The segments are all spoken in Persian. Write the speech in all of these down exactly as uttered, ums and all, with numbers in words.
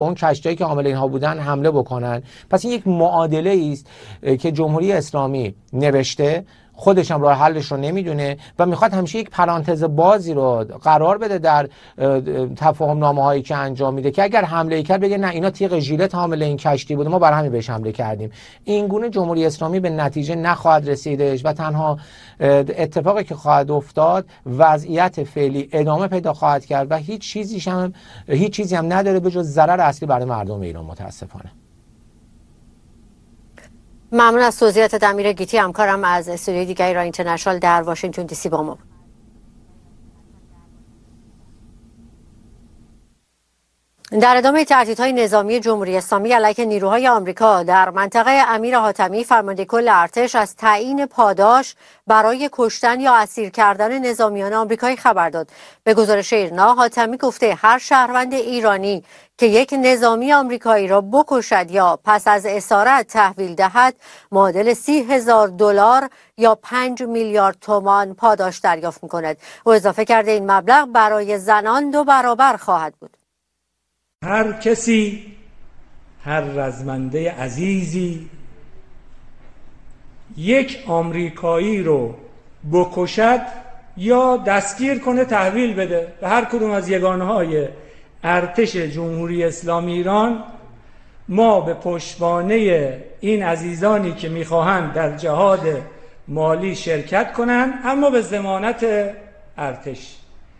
اون کشتیایی که حامل اینها بودن حمله بکنن. پس این یک معادله است که جمهوری اسلامی نوشته، خودش هم راه حلش رو نمیدونه و میخواد همیشه یک پرانتز بازی رو قرار بده در تفاهم نامه هایی که انجام میده که اگر حمله کرد بگه نه اینا تیغ ژیلت حامل این کشتی بوده، ما برای همین بهش حمله کردیم. این گونه جمهوری اسلامی به نتیجه نخواهد رسیدش و تنها اتفاقی که خواهد افتاد وضعیت فعلی ادامه پیدا خواهد کرد و هیچ چیزی هم هیچ چیزی هم نداره به جز ضرر اصلی برای مردم ایران متاسفانه. ممنون از توضیحات امیر گیتی، همکارم از استودیوی دیگه ایران اینترنشنال در واشنگتن دی سی با ما. در ادامه تهدیدهای نظامی جمهوری اسلامی علیه نیروهای آمریکا در منطقه، امیر حاتمی فرمانده کل ارتش از تعیین پاداش برای کشتن یا اسیر کردن نظامیان آمریکایی خبر داد. به گزارش ایرنا، حاتمی گفته هر شهروند ایرانی که یک نظامی آمریکایی را بکشد یا پس از اسارت تحویل دهد معادل سی هزار دلار یا پنج میلیارد تومان پاداش دریافت می‌کند. او اضافه کرده این مبلغ برای زنان دو برابر خواهد بود. هر کسی، هر رزمنده عزیزی یک آمریکایی رو بکشد یا دستگیر کنه تحویل بده به هر کدوم از یگانه‌های ارتش جمهوری اسلامی ایران، ما به پشتوانه این عزیزانی که میخواهند در جهاد مالی شرکت کنند اما به ضمانت ارتش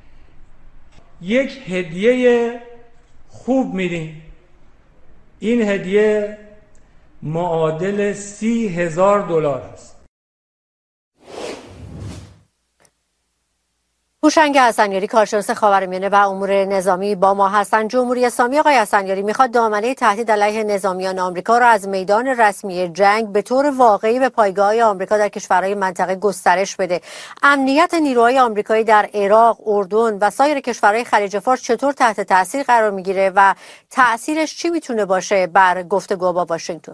یک هدیه خوب میدیم. این هدیه معادل سی هزار دلار است. هوشنگ حسنیاری، کارشناس خاورمیانه و امور نظامی با ما هستند. جمهوری اسلامی آقای حسنیاری میخواد دامنه تهدید علیه نظامیان آمریکا را از میدان رسمی جنگ به طور واقعی به پایگاه‌های آمریکا در کشورهای منطقه گسترش بده. امنیت نیروهای آمریکایی در عراق، اردن و سایر کشورهای خلیج فارس چطور تحت تاثیر قرار میگیره و تأثیرش چی میتونه باشه بر گفتگو با واشنگتن؟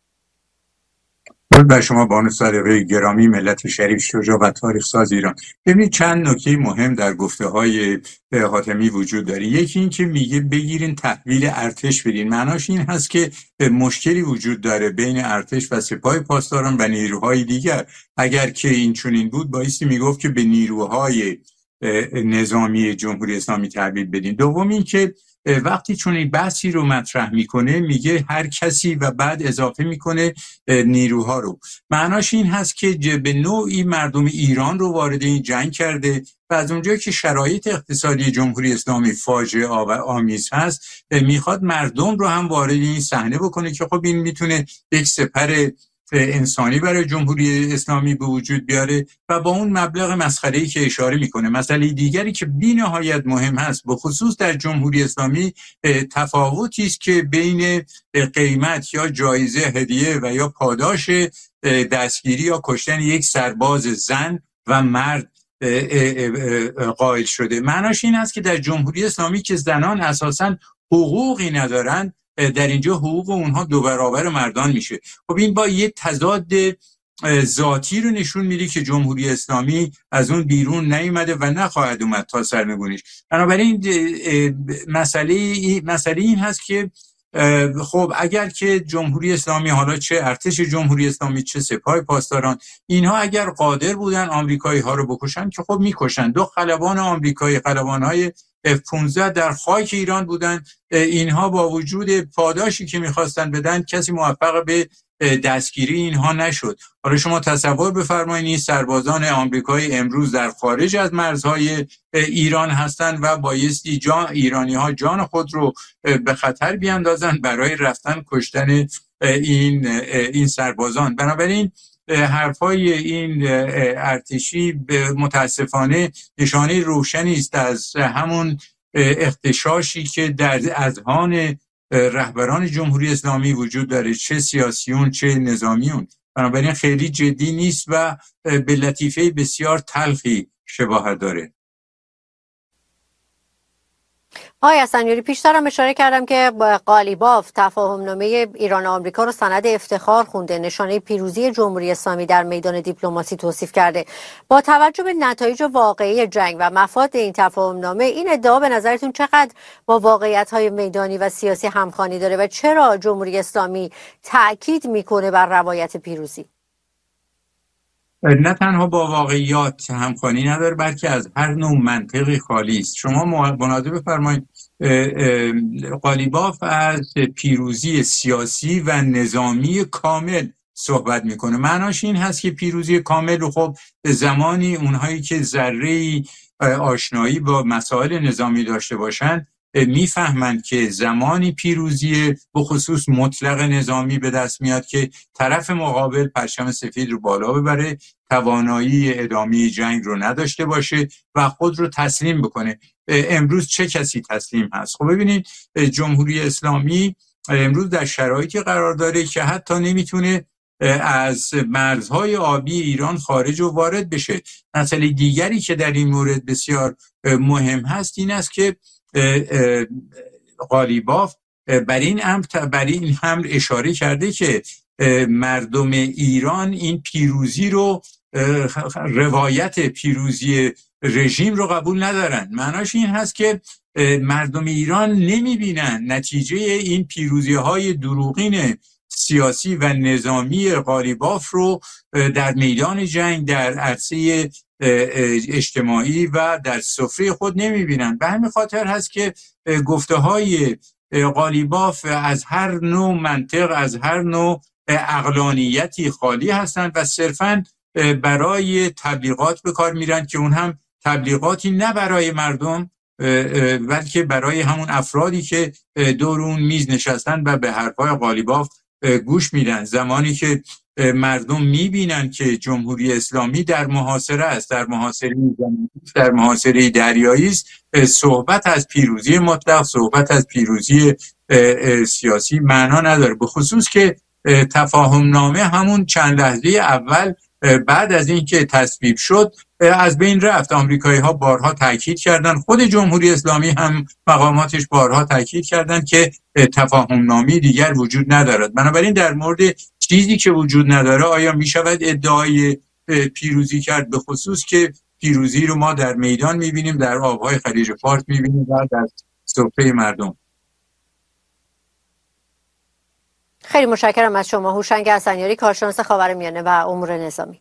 درود بر شما بانو صادقه گرامی، ملت شریف، شجاع و تاریخ ساز ایران. ببینید چند نکته مهم در گفته های حاتمی وجود داره. یکی این که میگه بگیرین تحویل ارتش بدین، معناش این هست که مشکلی وجود داره بین ارتش و سپاه پاسداران و نیروهای دیگر. اگر که این چنین بود بایستی میگفت که به نیروهای نظامی جمهوری اسلامی تحویل بدین. دوم این که وقتی چون این بحثی رو مطرح میکنه میگه هر کسی و بعد اضافه میکنه نیروها رو، معناش این هست که به نوعی مردم ایران رو وارد این جنگ کرده و از اونجایی که شرایط اقتصادی جمهوری اسلامی فاجعه آمیز هست میخواد مردم رو هم وارد این صحنه بکنه که خب این میتونه یک سپر انسانی برای جمهوری اسلامی به وجود بیاره و با اون مبلغ مسخره‌ای که اشاره میکنه. مسئله دیگری که بی‌نهایت مهم هست به خصوص در جمهوری اسلامی تفاوتی است که بین قیمت یا جایزه هدیه و یا پاداش دستگیری یا کشتن یک سرباز زن و مرد قائل شده. معناش این است که در جمهوری اسلامی که زنان اساساً حقوقی ندارن، در اینجا حقوق اونها دو برابر مردان میشه. خب این با یه تضاد ذاتی رو نشون میده که جمهوری اسلامی از اون بیرون نیامده و نخواهد اومد تا سرنگونیش. بنابراین مسئله مسئله این هست که خب اگر که جمهوری اسلامی، حالا چه ارتش جمهوری اسلامی چه سپاه پاسداران، اینها اگر قادر بودن آمریکایی ها رو بکشن که خب میکشن. دو خلبان آمریکایی، خلبان‌های اف پانزده در خاک ایران بودن. اینها با وجود پاداشی که میخواستن بدن کسی موفق به دستگیری اینها نشد. حالا شما تصور بفرمایید این سربازان آمریکایی امروز در خارج از مرزهای ایران هستند و بایستی جان ایرانی ها جان خود رو به خطر بیاندازن برای رفتن کشتن این این سربازان. بنابراین حرفای این ارتشی متاسفانه نشانه روشنی است از همون اغتشاشی که در اذهان رهبران جمهوری اسلامی وجود داره، چه سیاسیون چه نظامیون. بنابراین خیلی جدی نیست و به لطیفه بسیار تلخی شباهت داره. آقای حسنیاری، پیشتر هم اشاره کردم که قالیباف تفاهمنامه ایران و آمریکا رو سند افتخار خونده، نشانه پیروزی جمهوری اسلامی در میدان دیپلماسی توصیف کرده. با توجه به نتایج واقعی جنگ و مفاد این تفاهمنامه، این ادعا به نظرتون چقدر با واقعیت‌های میدانی و سیاسی همخوانی داره و چرا جمهوری اسلامی تأکید میکنه بر روایت پیروزی؟ نه تنها با واقعیات همخوانی نداره، بلکه از هر نوع منطقی خالی است. شما مناظره بفرمایید، قالیباف از پیروزی سیاسی و نظامی کامل صحبت میکنه. معناش این هست که پیروزی کامل رو خب به زمانی اونهایی که ذره آشنایی با مسائل نظامی داشته باشند میفهمند که زمانی پیروزی به خصوص مطلق نظامی به دست میاد که طرف مقابل پرچم سفید رو بالا ببره، توانایی ادامه جنگ رو نداشته باشه و خود رو تسلیم بکنه. امروز چه کسی تسلیم هست؟ خب ببینید، جمهوری اسلامی امروز در شرایطی قرار داره که حتی نمیتونه از مرزهای آبی ایران خارج و وارد بشه. مسئله دیگری که در این مورد بسیار مهم هست این است که قالیباف بر این امر بر این حمل اشاره کرده که مردم ایران این پیروزی رو، روایت پیروزی رژیم رو قبول ندارن. معناش این هست که مردم ایران نمیبینن نتیجه این پیروزی های دروغین سیاسی و نظامی قالیباف رو در میدان جنگ، در عرصه اجتماعی و در سفره خود نمیبینن. به همین خاطر هست که گفته های قالیباف از هر نوع منطق، از هر نوع عقلانیتی خالی هستند و صرفاً برای تبلیغات به کار میرن که اون هم تبلیغاتی نه برای مردم بلکه برای همون افرادی که دور اون میز نشستن و به حرفای قالیباف گوش میدن. زمانی که مردم میبینن که جمهوری اسلامی در محاصره است، در محاصره در محاصره دریایی است، صحبت از پیروزی مطلق، صحبت از پیروزی سیاسی معنا نداره. به خصوص که تفاهم نامه همون چند لحظه اول بعد از اینکه تصویب شد از بین رفت. آمریکایی ها بارها تاکید کردن، خود جمهوری اسلامی هم مقاماتش بارها تاکید کردن که تفاهم نامه دیگر وجود ندارد. بنابراین در مورد چیزی که وجود نداره آیا می شود ادعای پیروزی کرد؟ به خصوص که پیروزی رو ما در میدان میبینیم، در آبهای خلیج فارس میبینیم و در سفره مردم. خیلی متشکرم از شما هوشنگ حسنیاری، کارشناس خاورمیانه و امور نظامی.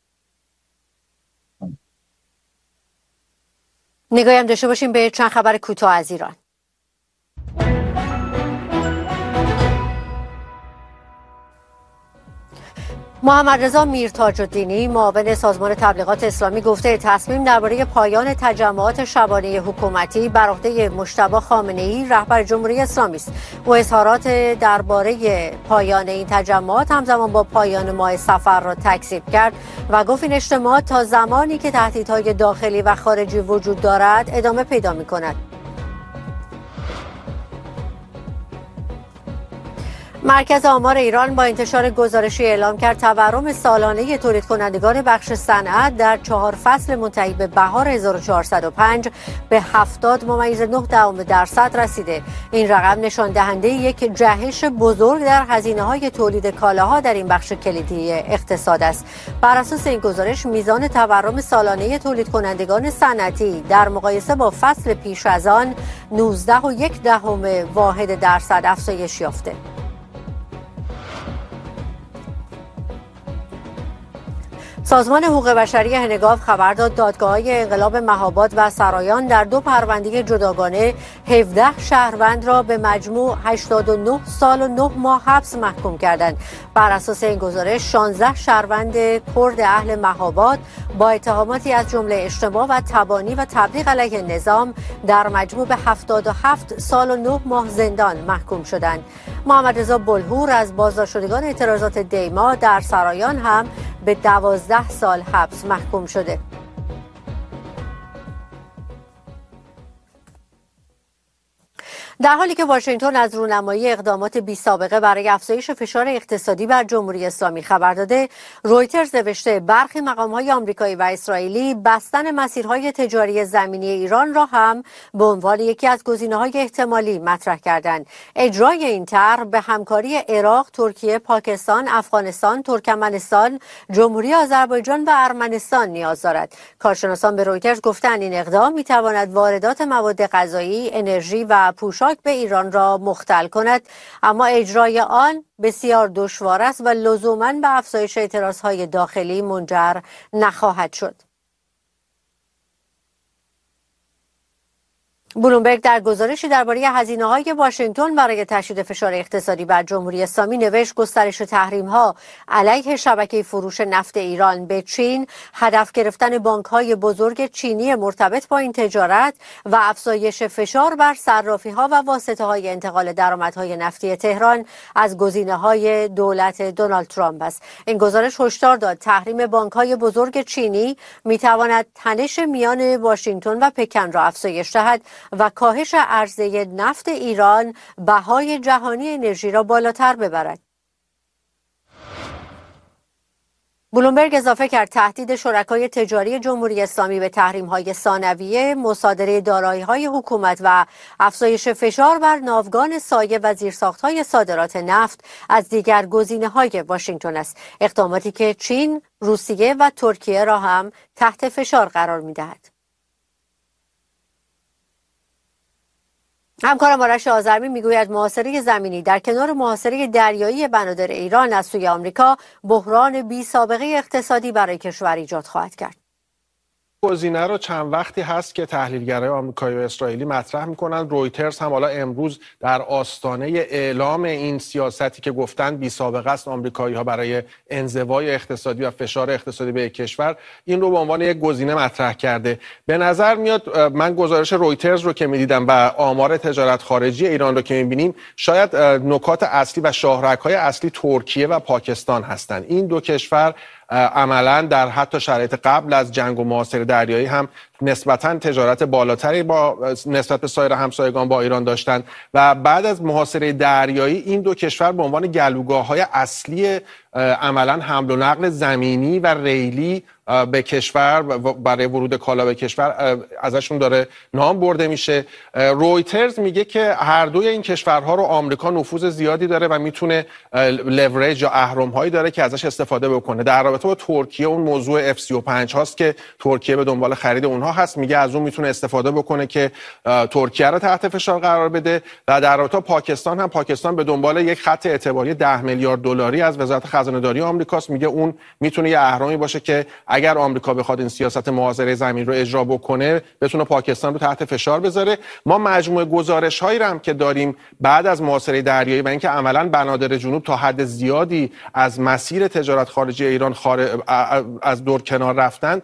نگاهی هم داشته باشیم به چند خبر کوتاه از ایران. محمد رضا میرتاج‌الدینی معاون سازمان تبلیغات اسلامی گفته تصمیم درباره پایان تجمعات شبانه حکومتی بر عهده مجتبی خامنه‌ای رهبر جمهوری اسلامی است. او اظهارات درباره پایان این تجمعات همزمان با پایان ماه صفر را تکذیب کرد و گفت این اجتماعات تا زمانی که تهدیدهای داخلی و خارجی وجود دارد ادامه پیدا می‌کند. مرکز آمار ایران با انتشار گزارشی اعلام کرد تورم سالانه تولید کنندگان بخش صنعت در چهار فصل منتهی به بهار هزار و چهارصد و پنج به هفتاد ممیز نه دهم درصد رسیده. این رقم نشان دهنده یک جهش بزرگ در هزینه‌های تولید کالاها در این بخش کلیدی اقتصاد است. بر اساس این گزارش میزان تورم سالانه تولید کنندگان صنعتی در مقایسه با فصل پیش از آن نوزده و یک دهم واحد درصد افزایش یافته. سازمان حقوق بشری هنگاف خبر داد دادگاه‌های انقلاب مهاباد و سرایان در دو پرونده جداگانه هفده شهروند را به مجموع هشتاد و نه سال و نه ماه حبس محکوم کردند. بر اساس این گزارش شانزده شهروند کرد اهل مهاباد با اتهاماتی از جمله اشتباه و تبانی و تبلیغ علیه نظام در مجموع به هفتاد و هفت سال و نه ماه زندان محکوم شدند. محمد رضا بلهور از بازداشتشدگان اعتراضات دیما در سرایان هم به دوازده سال حبس محکوم شده. در حالی که واشنگتن از رونمایی اقدامات بی سابقه برای افزایش فشار اقتصادی بر جمهوری اسلامی خبر داده، رویترز نوشته برخی مقام‌های آمریکایی و اسرائیلی بستن مسیرهای تجاری زمینی ایران را هم به عنوان یکی از گزینه‌های احتمالی مطرح کردند. اجرای این طرح به همکاری عراق، ترکیه، پاکستان، افغانستان، ترکمنستان، جمهوری آذربایجان و ارمنستان نیاز دارد. کارشناسان به رویترز گفتند این اقدام می‌تواند واردات مواد غذایی، انرژی و پوشاک به ایران را مختل کند، اما اجرای آن بسیار دشوار است و لزوماً به افزایش اعتراضهای داخلی منجر نخواهد شد. بلومبرگ در گزارشی درباره هزینه‌های واشنگتن برای تشدید فشار اقتصادی بر جمهوری اسلامی نوشت گسترش تحریم‌ها علیه شبکه فروش نفت ایران به چین، هدف گرفتن بانک‌های بزرگ چینی مرتبط با این تجارت و افزایش فشار بر صرافی‌ها و واسطه‌های انتقال درآمدهای نفتی تهران از گزینه‌های دولت دونالد ترامپ است. این گزارش هشدار داد تحریم بانک‌های بزرگ چینی می‌تواند تنش میان واشنگتن و پکن را افزایش دهد و کاهش عرضه نفت ایران بهای جهانی انرژی را بالاتر ببرد. بلومبرگ اضافه کرد تهدید شرکای تجاری جمهوری اسلامی به تحریم‌های ثانویه، مصادره دارایی‌های حکومت و افزایش فشار بر ناوگان سایه و زیرساخت‌های صادرات نفت از دیگر گزینه‌های واشنگتن است. اقداماتی که چین، روسیه و ترکیه را هم تحت فشار قرار می‌دهد. همکارم آرش آذرمی میگوید محاصره زمینی در کنار محاصره دریایی بنادر ایران از سوی آمریکا بحران بی سابقه اقتصادی برای کشور ایجاد خواهد کرد. گزینه رو چند وقتی هست که تحلیلگرای آمریکایی و اسرائیلی مطرح میکنن. رویترز هم حالا امروز در آستانه اعلام این سیاستی که گفتن بی سابقه است آمریکایی ها برای انزوای اقتصادی و فشار اقتصادی به یک کشور، این رو به عنوان یک گزینه مطرح کرده. به نظر میاد من گزارش رویترز رو که میدیدم و آمار تجارت خارجی ایران رو که میبینیم، شاید نکات اصلی و شاهرگ‌های اصلی ترکیه و پاکستان هستند. این دو کشور عملاً در حتی شرایط قبل از جنگ و محاصره دریایی هم نسبتاً تجارت بالاتری با نسبت به سایر همسایگان با ایران داشتند و بعد از محاصره دریایی این دو کشور به عنوان گلوگاه‌های اصلی عملاً حمل و نقل زمینی و ریلی به کشور برای ورود کالا به کشور ازشون داره نام برده میشه. رویترز میگه که هر دوی این کشورها رو آمریکا نفوذ زیادی داره و میتونه لورج یا اهرم‌هایی داره که ازش استفاده بکنه. در رابطه با ترکیه اون موضوع اف سی و پنج هاست که ترکیه به دنبال خرید اونها هست، میگه از اون میتونه استفاده بکنه که ترکیه رو تحت فشار قرار بده. و در رابطه با پاکستان هم پاکستان به دنبال یک خط اعتباری ده میلیارد دلاری از وزارت خزانه‌داری آمریکاست، میگه اون میتونه یه اهرمی باشه که اگر آمریکا بخواد این سیاست محاصره زمین رو اجرا بکنه بتونه پاکستان رو تحت فشار بذاره. ما مجموعه گزارش‌هایی رو هم که داریم بعد از محاصره دریایی و اینکه عملاً بنادر جنوب تا حد زیادی از مسیر تجارت خارجی ایران خارج از دور کنار رفتن،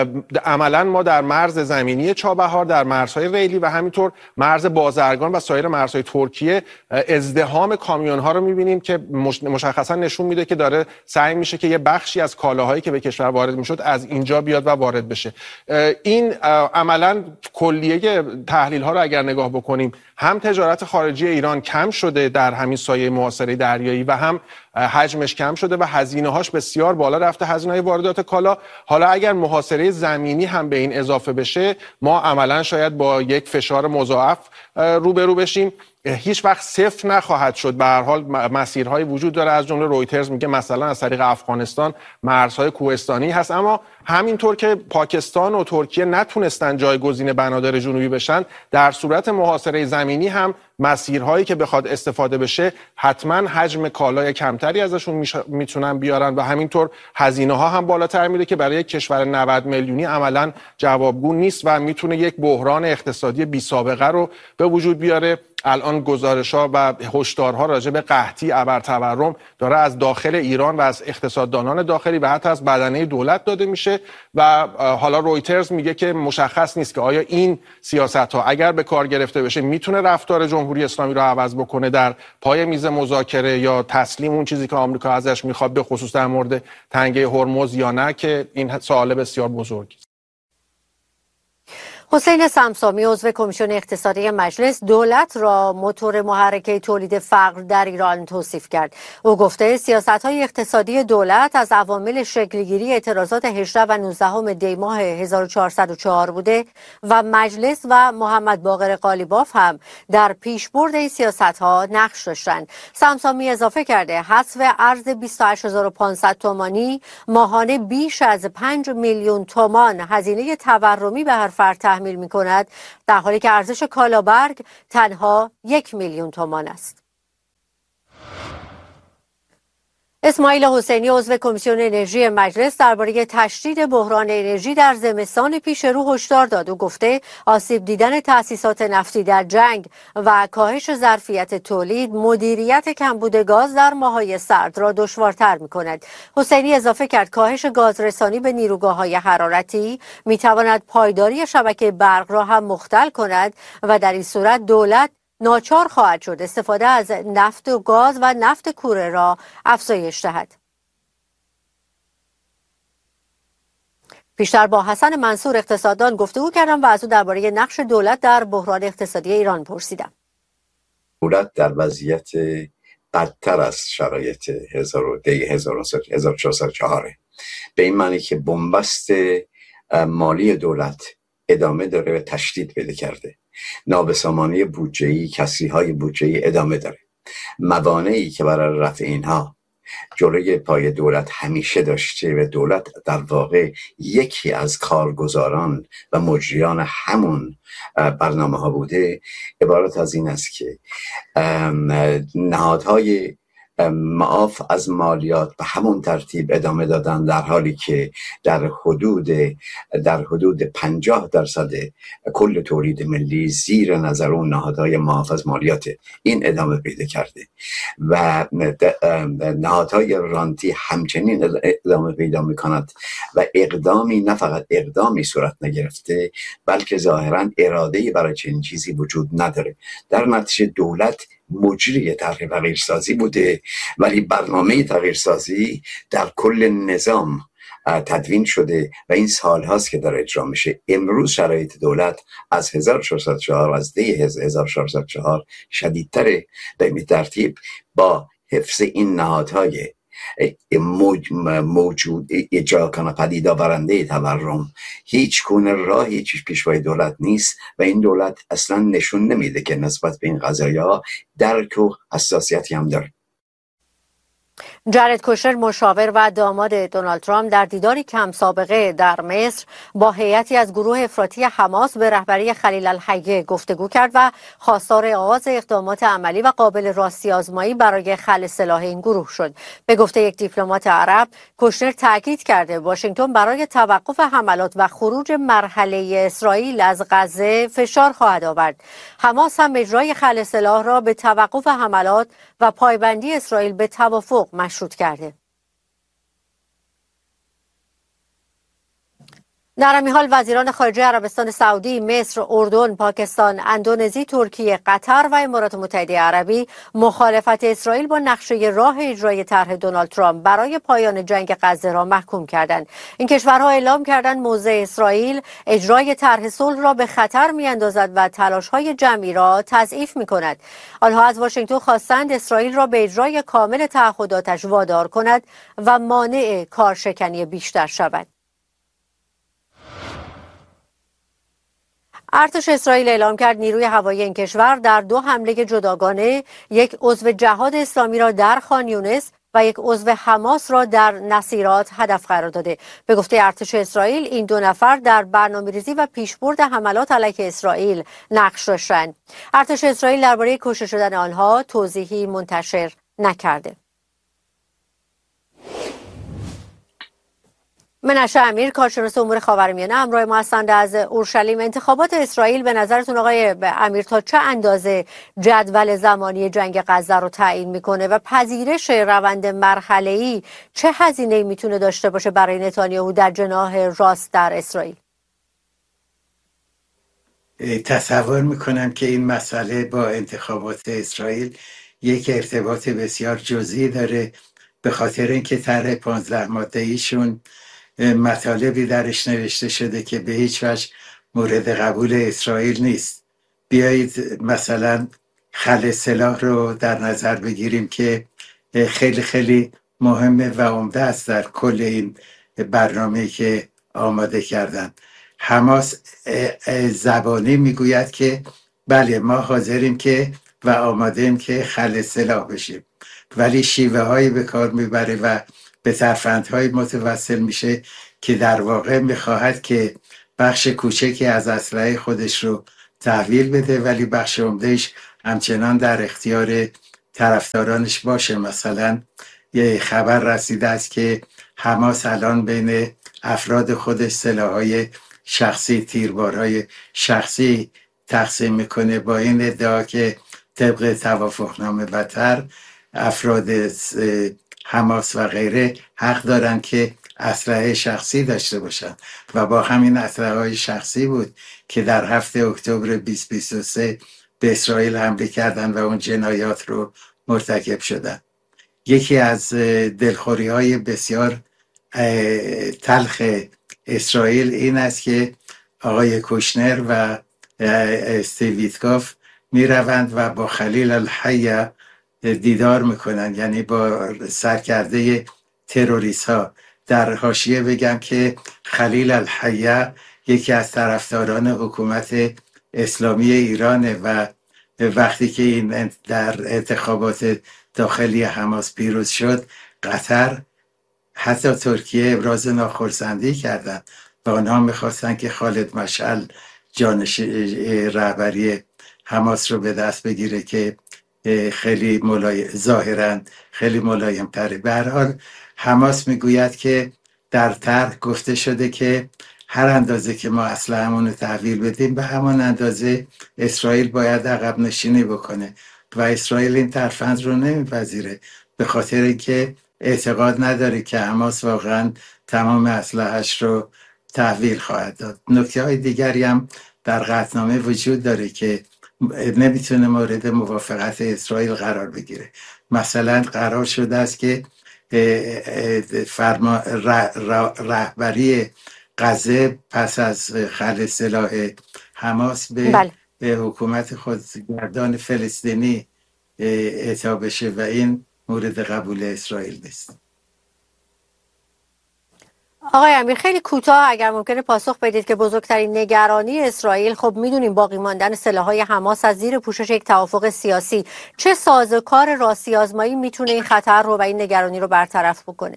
عملاً ما در مرز زمینی چابهار، در مرزهای ریلی و همینطور مرز بازرگان و سایر مرزهای ترکیه ازدحام کامیون‌ها رو می‌بینیم که مشخصاً نشون میده که داره سعی میشه که یه بخشی از کالاهایی که به کشور وارد میشد از اینجا بیاد و وارد بشه. این عملاً کلیه تحلیل ها رو اگر نگاه بکنیم، هم تجارت خارجی ایران کم شده در همین سایه محاصره دریایی و هم حجمش کم شده و هزینه هاش بسیار بالا رفته، هزینه های واردات کالا. حالا اگر محاصره زمینی هم به این اضافه بشه، ما عملاً شاید با یک فشار مضاعف روبرو بشیم. هیچ وقت صفر نخواهد شد. به هر حال مسیرهای وجود داره، از جمله رویترز میگه مثلا از طریق افغانستان مرزهای کوهستانی هست، اما همینطور که پاکستان و ترکیه نتونستن جایگزین بنادر جنوبی بشن، در صورت محاصره زمینی هم مسیرهایی که بخواد استفاده بشه حتما حجم کالای کمتری ازشون میتونن بیارن و همینطور هزینه ها هم بالاتر میره که برای یک کشور نود میلیونی عملا جوابگو نیست و میتونه یک بحران اقتصادی بی سابقه رو به وجود بیاره. الان گزارش‌ها و هشدارها راجع به قحطی ابرتورم داره از داخل ایران و از اقتصاددانان داخلی و حتی از بدنه دولت داده میشه و حالا رویترز میگه که مشخص نیست که آیا این سیاست‌ها اگر به کار گرفته بشه میتونه رفتار جمهوری اسلامی رو عوض بکنه در پای میز مذاکره یا تسلیم اون چیزی که آمریکا ازش میخواد، به خصوص در مورد تنگه هرمز یا نه، که این سوال بسیار بزرگی است. حسین سمسامی عضو کمیسیون اقتصادی مجلس دولت را موتور محرک تولید فقر در ایران توصیف کرد. او گفته سیاست‌های اقتصادی دولت از عوامل شکل‌گیری اعتراضات هجدهم و نوزدهم دی ماه هزار و چهارصد و چهار بوده و مجلس و محمد باقر قالیباف هم در پیشبرد این سیاست‌ها نقش داشتند. سمسامی اضافه کرده حذف ارز بیست و هشت هزار و پانصد تومانی ماهانه بیش از پنج میلیون تومان هزینه تورمی به هر فرد تحمیل می کند، در حالی که ارزش کالابرگ تنها یک میلیون تومان است. اسماعیل حسینی عضو کمیسیون انرژی مجلس درباره تشدید بحران انرژی در زمستان پیش رو هشدار داد و گفته آسیب دیدن تأسیسات نفتی در جنگ و کاهش ظرفیت تولید مدیریت کمبود گاز در ماه‌های سرد را دشوارتر می‌کند. حسینی اضافه کرد کاهش گازرسانی به نیروگاه‌های حرارتی می‌تواند پایداری شبکه برق را هم مختل کند و در این صورت دولت ناچار خواهد شد استفاده از نفت و گاز و نفت کوره را افزایش دهد. پیشتر با حسن منصور اقتصاددان گفتگو کردم و از او درباره نقش دولت در بحران اقتصادی ایران پرسیدم. دولت در وضعیت بدتر از شرایط هزار و چهارصد و چهار به این معنی که بنبست مالی دولت ادامه داره و تشدید پیدا کرده. نابسامانی بودجه‌ای، کسری‌های بودجه‌ای ادامه داره. موانعی که برای رفع اینها جلوی پای دولت همیشه داشته و دولت در واقع یکی از کارگزاران و مجریان همون برنامه ها بوده، عبارت از این است که نهادهای معاف از مالیات به همون ترتیب ادامه دادن، در حالی که در حدود در حدود پنجاه درصد کل تولید ملی زیر نظر اون نهادهای معاف از مالیات این ادامه پیدا کرده و نهادهای رانتی همچنین ادامه پیدا میکند و اقدامی، نه فقط اقدامی صورت نگرفته بلکه ظاهرا اراده‌ای برای چنین چیزی وجود نداره. در نتیجه دولت مجری تغییرسازی بوده، ولی برنامه تغییرسازی در کل نظام تدوین شده و این سال هاست که داره اجرا میشه. امروز شرایط دولت از هزار و چهارصد و چهار، از دی هزار و چهارصد و چهار شدیدتره. به این ترتیب با حفظ این نهادهای موج موجود اجرا کنه پدید آورنده تورم هیچ گونه راهی هیچ پیشوای دولت نیست و این دولت اصلا نشون نمیده که نسبت به این قضایا درک و حساسیتی هم داره. جارد کوشنر مشاور و داماد دونالد ترامپ در دیداری کم سابقه در مصر با هیئتی از گروه افراطی حماس به رهبری خلیل الحیه گفتگو کرد و خواستار آغاز اقدامات عملی و قابل راستی آزمایی برای خلع سلاح این گروه شد. به گفته یک دیپلمات عرب، کوشنر تاکید کرده واشنگتن برای توقف حملات و خروج مرحله اسرائیل از غزه فشار خواهد آورد. حماس هم اجرای خلع سلاح را به توقف حملات و پایبندی اسرائیل به توافق مشروط کرده. در همین حال وزیران خارجه عربستان سعودی، مصر، اردن، پاکستان، اندونزی، ترکیه، قطر و امارات متحده عربی مخالفت اسرائیل با نقشه راه اجرای طرح دونالد ترامپ برای پایان جنگ غزه را محکوم کردند. این کشورها اعلام کردند موضع اسرائیل اجرای طرح صلح را به خطر می‌اندازد و تلاش‌های جمعی را تضعیف می‌کند. آنها از واشنگتن خواستند اسرائیل را به اجرای کامل تعهداتش وادار کند و مانع کارشکنی بیشتر شود. ارتش اسرائیل اعلام کرد نیروی هوایی این کشور در دو حمله جداگانه یک عضو جهاد اسلامی را در خان یونس و یک عضو حماس را در نصیرات هدف قرار داده. به گفته ارتش اسرائیل این دو نفر در برنامه‌ریزی و پیشبرد حملات علیه اسرائیل نقش داشتند. ارتش اسرائیل درباره کشته شدن آنها توضیحی منتشر نکرده. منشه امیر، کارشناس امور خاورمیانه، همراه ما هستند از اورشلیم. انتخابات اسرائیل به نظرتون آقای امیر تا چه اندازه جدول زمانی جنگ غزه رو تعیین میکنه و پذیرش روند مرحله‌ای چه هزینه‌ای میتونه داشته باشه برای نتانیاهو در جناح راست در اسرائیل؟ تصور میکنم که این مسئله با انتخابات اسرائیل یک ارتباط بسیار جزئی داره، به خاطر اینکه طرح پانزده ماده ایشون مطالبی درش نوشته شده که به هیچ وجه مورد قبول اسرائیل نیست. بیایید مثلا خل سلاح رو در نظر بگیریم که خیلی خیلی مهمه و عمده است در کل این برنامه که آماده کردن. حماس زبانی میگوید که بله ما حاضریم که و آمادهیم که خل سلاح بشیم، ولی شیوه هایی به کار میبره و به ترفندهای متوسل میشه که در واقع میخواهد که بخش کوچکی از اسلحه خودش رو تحویل بده ولی بخش عمدهش همچنان در اختیار طرفدارانش باشه. مثلا یه خبر رسیده است که حماس الان بین افراد خودش سلاح‌های شخصی، تیربارهای شخصی تقسیم میکنه با این ادعا که طبق توافقنامه وتر افراد حماس و غیره حق دارن که اسلحه شخصی داشته باشن و با همین اسلحه‌های شخصی بود که در هفته اکتبر بیست بیست و سه به اسرائیل حمله کردن و اون جنایات رو مرتکب شدن. یکی از دلخوری های بسیار تلخ اسرائیل این است که آقای کوشنر و استیو ویتکوف می روند و با خلیل الحیه دیدار میکنن، یعنی با سرکرده تروریست ها. در حاشیه بگم که خلیل الحیه یکی از طرفداران حکومت اسلامی ایرانه و وقتی که این در انتخابات داخلی حماس پیروز شد، قطر حتی ترکیه ابراز ناخرسندی کردند و آنها میخواستن که خالد مشعل جانش رهبری حماس رو به دست بگیره که خیلی ملایم، ظاهرا خیلی ملایم تره. به هر حال حماس میگوید که در طرح گفته شده که هر اندازه که ما اسلحه‌مون رو تحویل بدیم به همان اندازه اسرائیل باید عقب نشینی بکنه و اسرائیل این ترفند رو نمیپذیره به خاطر اینکه اعتقاد نداره که حماس واقعا تمام اسلحه‌اش رو تحویل خواهد داد. نکته های دیگری هم در قطعنامه وجود داره که نمیتونه مورد موافقت اسرائیل قرار بگیره. مثلا قرار شده است که فرما رهبری غزه پس از خل سلاح حماس به بله. حکومت خودگردان فلسطینی اعطا بشه و این مورد قبول اسرائیل نیست. آقای امیر خیلی کوتاه اگر ممکنه پاسخ بدید که بزرگترین نگرانی اسرائیل، خب میدونیم باقی ماندن سلاح‌های حماس از زیر پوشش یک توافق سیاسی، چه سازوکار راستی آزمایی میتونه این خطر رو و این نگرانی رو برطرف بکنه؟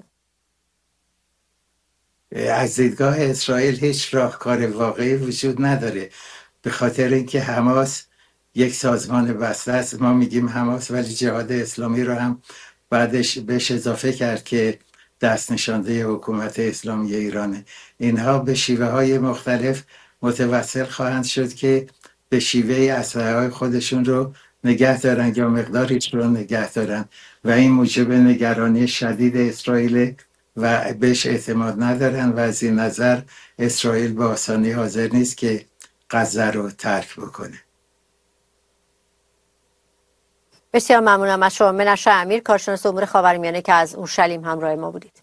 از دیدگاه اسرائیل هیچ راهکار واقعی وجود نداره، به خاطر اینکه حماس یک سازمان بسته است. ما میگیم حماس ولی جهاد اسلامی رو هم بعدش بهش اضافه کرد که دست نشانده حکومت اسلامی ایرانه. اینها به شیوه های مختلف متوسل خواهند شد که به شیوه اسلحه های خودشون رو نگه دارن یا مقداریش رو نگه دارن و این موجب نگرانی شدید اسرائیل و بهش اعتماد ندارن و از این نظر اسرائیل به آسانی حاضر نیست که غزه رو ترک بکنه. بسیار ممنونم از شما منشه امیر، کارشناس امور خاورمیانه که از اورشلیم همراه ما بودید.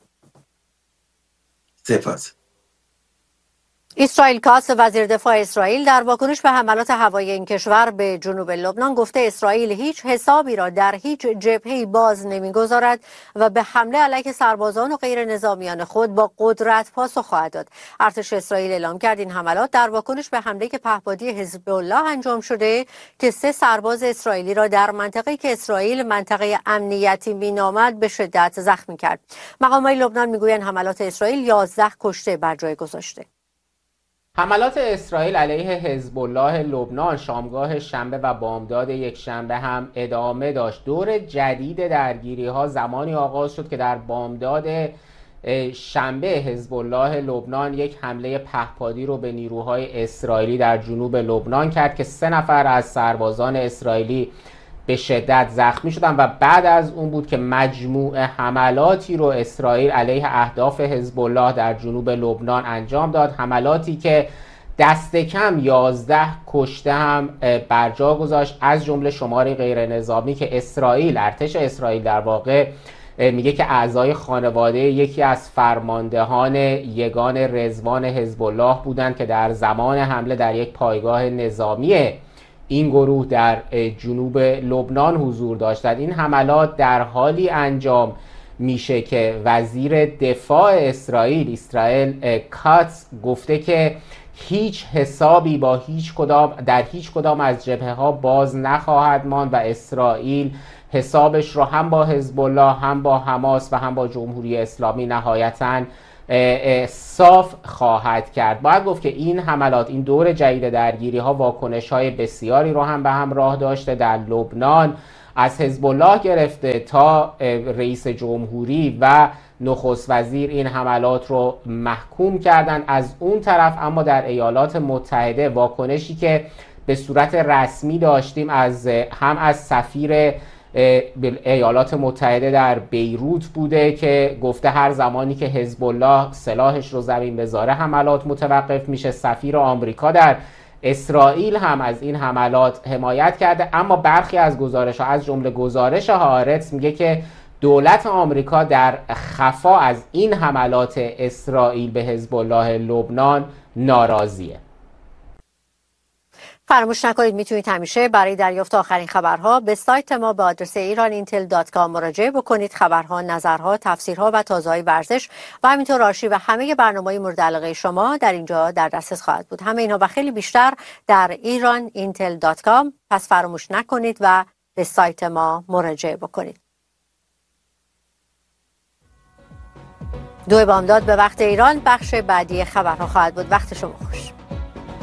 سپاس. اسرائیل کاتس وزیر دفاع اسرائیل در واکنش به حملات هوایی این کشور به جنوب لبنان گفته اسرائیل هیچ حسابی را در هیچ جبهه‌ای باز نمی‌گذارد و به حمله علیه سربازان و غیر نظامیان خود با قدرت پاسخ خواهد داد. ارتش اسرائیل اعلام کرد این حملات در واکنش به حمله که پهپادی حزب الله انجام شده که سه سرباز اسرائیلی را در منطقه‌ای که اسرائیل منطقه امنیتی مینامد به شدت زخمی کرد. مقامات لبنان میگویند حملات اسرائیل یازده کشته بر جای گذاشته. حملات اسرائیل علیه حزب الله لبنان شامگاه شنبه و بامداد یک شنبه هم ادامه داشت. دور جدید درگیری ها زمانی آغاز شد که در بامداد شنبه حزب الله لبنان یک حمله پهپادی رو به نیروهای اسرائیلی در جنوب لبنان کرد که سه نفر از سربازان اسرائیلی به شدت زخمی شدن و بعد از اون بود که مجموعه حملاتی رو اسرائیل علیه اهداف حزب الله در جنوب لبنان انجام داد. حملاتی که دست کم یازده کشته هم بر جا گذاشت، از جمله شماری غیر نظامی که اسرائیل ارتش اسرائیل در واقع میگه که اعضای خانواده یکی از فرماندهان یگان رضوان حزب الله بودند که در زمان حمله در یک پایگاه نظامی این گروه در جنوب لبنان حضور داشتند. این حملات در حالی انجام میشه که وزیر دفاع اسرائیل اسرائیل کاتس گفته که هیچ حسابی با هیچ کدام در هیچ کدام از جبهه ها باز نخواهد ماند و اسرائیل حسابش رو هم با حزب الله هم با حماس و هم با جمهوری اسلامی نهایتاً صاف خواهد کرد. باید گفت که این حملات، این دور جدید درگیری ها واکنش های بسیاری رو هم به همراه داشته. در لبنان از حزب الله گرفته تا رئیس جمهوری و نخست وزیر این حملات رو محکوم کردن. از اون طرف اما در ایالات متحده واکنشی که به صورت رسمی داشتیم از هم از سفیر ایالات متحده در بیروت بوده که گفته هر زمانی که حزب الله سلاحش رو زمین بذاره حملات متوقف میشه. سفیر آمریکا در اسرائیل هم از این حملات حمایت کرده، اما برخی از گزارش‌ها از جمله گزارش هارتس میگه که دولت آمریکا در خفا از این حملات اسرائیل به حزب الله لبنان ناراضیه. فراموش نکنید میتونید همیشه برای دریافت آخرین خبرها به سایت ما به آدرس ایران اینتل دات کام مراجعه بکنید. خبرها، نظرها، تفسیرها و تازه‌های ورزش و همینطور آرشیو همه برنامه‌های مورد علاقه شما در اینجا در دسترس خواهد بود. همه اینها و خیلی بیشتر در ایران اینتل دات کام. پس فراموش نکنید و به سایت ما مراجعه بکنید. دو بامداد به وقت ایران بخش بعدی خبرها خواهد بود. وقت شما خوش.